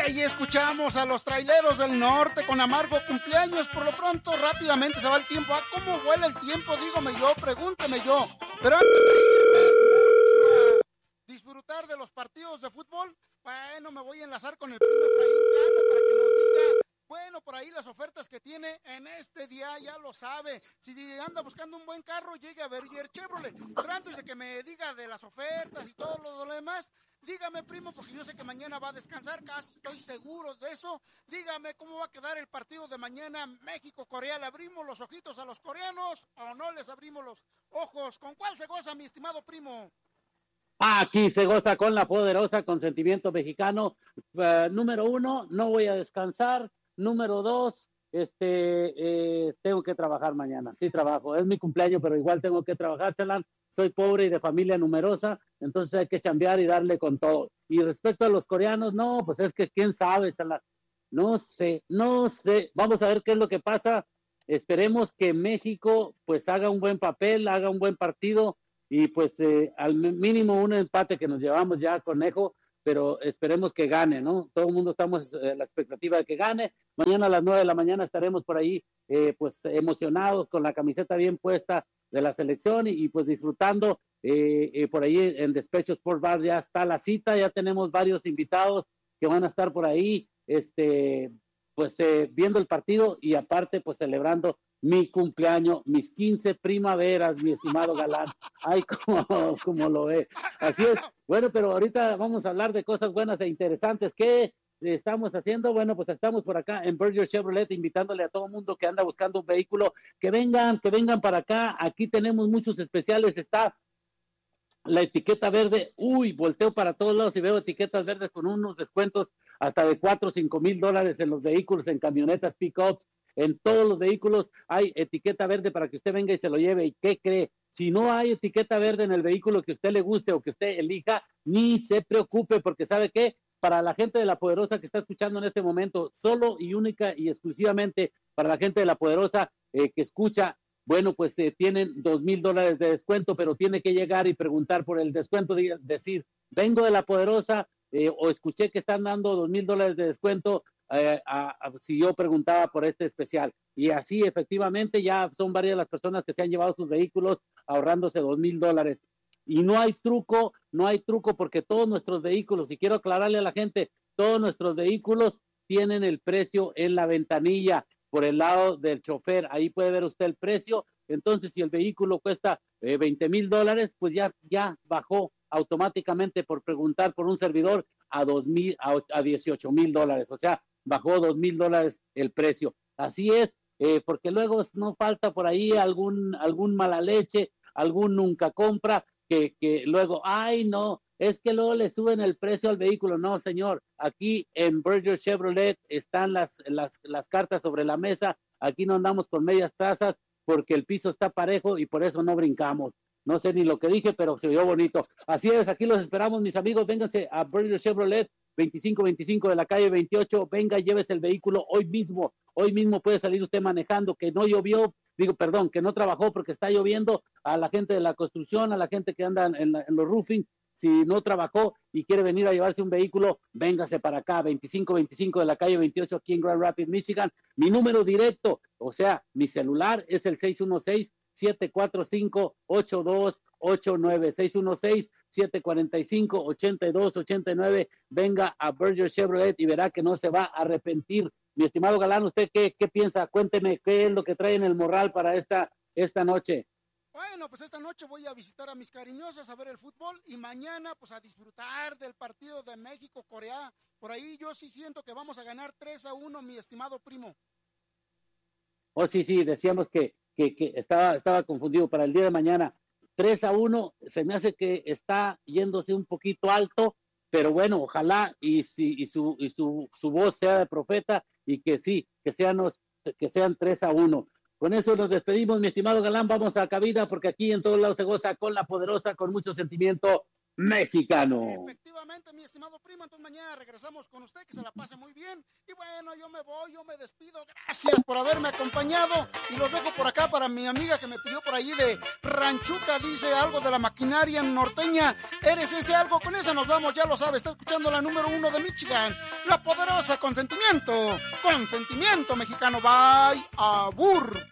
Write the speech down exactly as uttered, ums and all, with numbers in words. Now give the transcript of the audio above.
Ahí escuchamos a los traileros del norte con amargo cumpleaños. Por lo pronto, rápidamente se va el tiempo. Ah, ¿cómo vuela el tiempo? Dígame yo, pregúnteme yo. Pero antes de irme a disfrutar de los partidos de fútbol, bueno, me voy a enlazar con el primo Efraín Cano para que nos diga, bueno, por ahí las ofertas que tiene en este día, ya lo sabe. Si anda buscando un buen carro, llegue a Berger Chevrolet. Pero antes de que me diga de las ofertas y todo lo demás, dígame, primo, porque yo sé que mañana va a descansar, casi estoy seguro de eso. Dígame cómo va a quedar el partido de mañana México-Corea. ¿Le abrimos los ojitos a los coreanos o no les abrimos los ojos? ¿Con cuál se goza, mi estimado primo? Aquí se goza con la poderosa, con sentimiento mexicano. Uh, número uno, no voy a descansar. Número dos, este, eh, tengo que trabajar mañana. Sí trabajo, es mi cumpleaños, pero igual tengo que trabajar, Chalán. Soy pobre y de familia numerosa, entonces hay que chambear y darle con todo. Y respecto a los coreanos, no, pues es que quién sabe, Chalán. No sé, no sé. Vamos a ver qué es lo que pasa. Esperemos que México pues haga un buen papel, haga un buen partido y pues eh, al mínimo un empate que nos llevamos ya, conejo, pero esperemos que gane, ¿no? Todo el mundo estamos en eh, la expectativa de que gane. Mañana a las nueve de la mañana estaremos por ahí, eh, pues emocionados, con la camiseta bien puesta de la selección y, y pues disfrutando. Eh, eh, por ahí en Despecho Sport Bar ya está la cita, ya tenemos varios invitados que van a estar por ahí, este, pues eh, viendo el partido y aparte pues celebrando mi cumpleaños, mis quince primaveras, mi estimado Galán. Ay, como, como lo ve. Así es. Bueno, pero ahorita vamos a hablar de cosas buenas e interesantes. ¿Qué estamos haciendo? Bueno, pues estamos por acá en Berger Chevrolet invitándole a todo el mundo que anda buscando un vehículo, que vengan, que vengan para acá. Aquí tenemos muchos especiales. Está la etiqueta verde. Uy, volteo para todos lados y veo etiquetas verdes con unos descuentos hasta de cuatro o cinco mil dólares en los vehículos, en camionetas, pick-ups. En todos los vehículos hay etiqueta verde para que usted venga y se lo lleve. ¿Y qué cree? Si no hay etiqueta verde en el vehículo que usted le guste o que usted elija, ni se preocupe, porque ¿sabe qué? Para la gente de La Poderosa que está escuchando en este momento, solo y única y exclusivamente para la gente de La Poderosa eh, que escucha, bueno, pues eh, tienen dos mil dólares de descuento, pero tiene que llegar y preguntar por el descuento, de, decir, vengo de La Poderosa eh, o escuché que están dando dos mil dólares de descuento. Eh, a, a, si yo preguntaba por este especial, y así efectivamente ya son varias las personas que se han llevado sus vehículos ahorrándose dos mil dólares, y no hay truco, no hay truco porque todos nuestros vehículos, y quiero aclararle a la gente, todos nuestros vehículos tienen el precio en la ventanilla, por el lado del chofer, ahí puede ver usted el precio. Entonces si el vehículo cuesta eh, veinte mil dólares, pues ya, ya bajó automáticamente por preguntar por un servidor a dos mil, a, a dieciocho mil dólares, o sea, bajó dos mil dólares el precio. Así es, eh, porque luego no falta por ahí algún, algún mala leche, algún nunca compra, que, que luego, ay no, es que luego le suben el precio al vehículo. No, señor, aquí en Berger Chevrolet están las, las, las cartas sobre la mesa, aquí no andamos con medias tazas, porque el piso está parejo y por eso no brincamos. No sé ni lo que dije, pero se oyó bonito. Así es, aquí los esperamos, mis amigos, vénganse a Berger Chevrolet, veinticinco veinticinco de la calle veintiocho, venga, llévese el vehículo hoy mismo, hoy mismo puede salir usted manejando, que no llovió, digo, perdón, que no trabajó porque está lloviendo, a la gente de la construcción, a la gente que anda en, la, en los roofing, si no trabajó y quiere venir a llevarse un vehículo, véngase para acá, veinticinco veinticinco de la calle veintiocho, aquí en Grand Rapids, Michigan. Mi número directo, o sea, mi celular es el seis uno seis, siete cuatro cinco, ocho dos ocho nueve, seis uno seis, siete cuatro cinco, ocho dos ocho nueve. Venga a Berger Chevrolet y verá que no se va a arrepentir. Mi estimado Galán, ¿usted qué, qué piensa? Cuénteme, ¿qué es lo que trae en el morral para esta, esta noche? Bueno, pues esta noche voy a visitar a mis cariñosas, a ver el fútbol, y mañana pues a disfrutar del partido de México-Corea. Por ahí yo sí siento que vamos a ganar tres a uno, mi estimado primo. Oh, sí, sí, decíamos que, que, que estaba, estaba confundido para el día de mañana. tres a uno, se me hace que está yéndose un poquito alto, pero bueno, ojalá y, si, y, su, y su, su voz sea de profeta y que sí, que sean, que sean tres a uno. Con eso nos despedimos, mi estimado Galán, vamos a cabida porque aquí en todos lados se goza con la poderosa, con mucho sentimiento mexicano. Efectivamente, mi estimado primo, entonces mañana regresamos con usted, que se la pase muy bien. Y bueno, yo me voy, yo me despido. Gracias por haberme acompañado. Y los dejo por acá para mi amiga que me pidió por ahí de Ranchuca, dice algo de la maquinaria norteña. ¿Eres ese algo? Con esa nos vamos, ya lo sabe. Está escuchando la número uno de Michigan, la poderosa Consentimiento. Consentimiento mexicano. Bye, abur.